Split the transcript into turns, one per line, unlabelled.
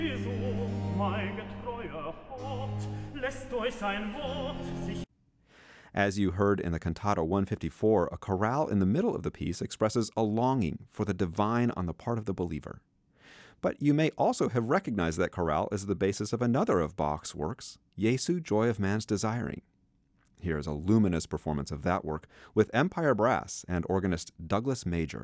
As you heard in the Cantata 154, a chorale in the middle of the piece expresses a longing for the divine on the part of the believer. But you may also have recognized that chorale as the basis of another of Bach's works, Jesu, Joy of Man's Desiring. Here is a luminous performance of that work with Empire Brass and organist Douglas Major.